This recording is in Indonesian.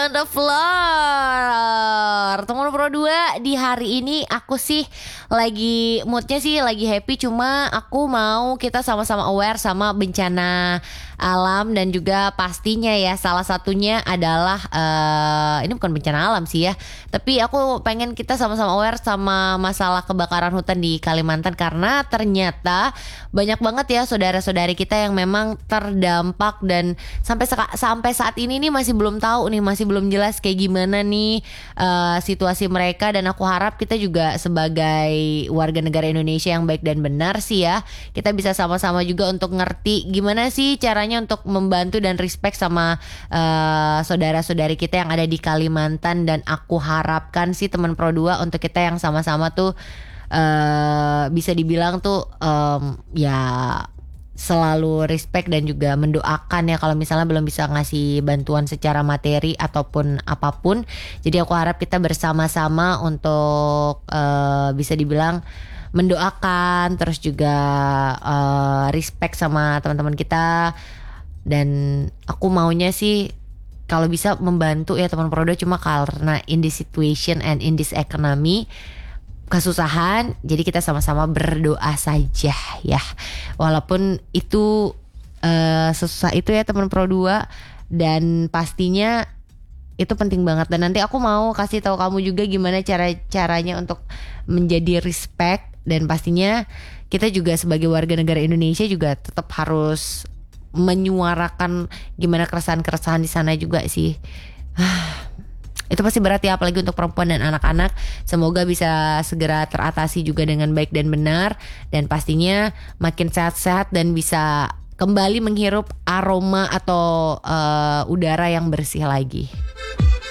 on the floor. Teman Pro 2, di hari ini aku sih lagi moodnya sih lagi happy. Cuma aku mau kita sama-sama aware sama bencana alam. Dan juga pastinya ya salah satunya adalah ini bukan bencana alam sih ya, tapi aku pengen kita sama-sama aware sama masalah kebakaran hutan di Kalimantan. Karena ternyata banyak banget ya saudara-saudari kita yang memang terdampak. Dan sampai saat ini nih masih belum tahu nih, masih belum jelas kayak gimana nih situasi mereka. Dan aku harap kita juga sebagai warga negara Indonesia yang baik dan benar sih ya, kita bisa sama-sama juga untuk ngerti gimana sih caranya untuk membantu dan respect sama saudara-saudari kita yang ada di Kalimantan. Dan aku harapkan sih teman Pro 2 untuk kita yang sama-sama tuh bisa dibilang tuh ya selalu respect dan juga mendoakan ya kalau misalnya belum bisa ngasih bantuan secara materi ataupun apapun. Jadi aku harap kita bersama-sama untuk bisa dibilang mendoakan, terus juga respect sama teman-teman kita. Dan aku maunya sih kalau bisa membantu ya teman Prodo, cuma karena in this situation and in this economy kesusahan, jadi kita sama-sama berdoa saja ya. Walaupun itu sesusah itu ya teman Pro 2, dan pastinya itu penting banget. Dan nanti aku mau kasih tahu kamu juga gimana caranya untuk menjadi respect. Dan pastinya kita juga sebagai warga negara Indonesia juga tetap harus menyuarakan gimana keresahan-keresahan di sana juga sih. Itu pasti berat ya, apalagi untuk perempuan dan anak-anak. Semoga bisa segera teratasi juga dengan baik dan benar. Dan pastinya makin sehat-sehat dan bisa kembali menghirup aroma atau udara yang bersih lagi.